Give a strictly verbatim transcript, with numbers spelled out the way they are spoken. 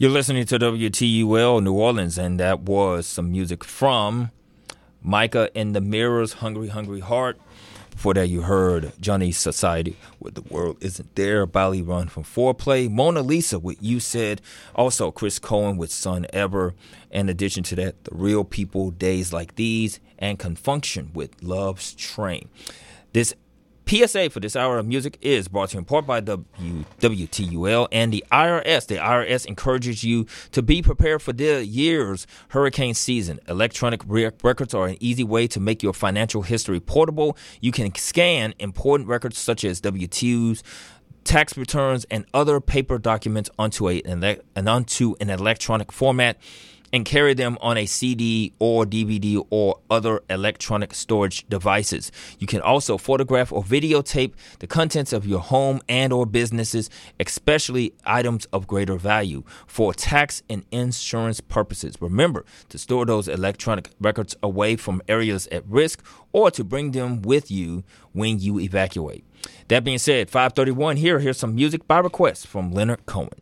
You're listening to W T U L New Orleans, and that was some music from Micah and the Mirrors, Hungry, Hungry Heart. Before that, you heard Johnny Society with The World Isn't There, Bali Run from Foreplay, Mona Lisa with You Said, also Chris Cohen with Son Ever. In addition to that, The Real People, Days Like These, and Confunction with Love's Train. This P S A for this hour of music is brought to you in part by W T U L and the I R S. The I R S encourages you to be prepared for the year's hurricane season. Electronic records are an easy way to make your financial history portable. You can scan important records such as W T's, tax returns, and other paper documents onto a and onto an electronic format and carry them on a C D or D V D or other electronic storage devices. You can also photograph or videotape the contents of your home and or businesses, especially items of greater value, for tax and insurance purposes. Remember to store those electronic records away from areas at risk or to bring them with you when you evacuate. That being said, five thirty-one here. Here's some music by request from Leonard Cohen.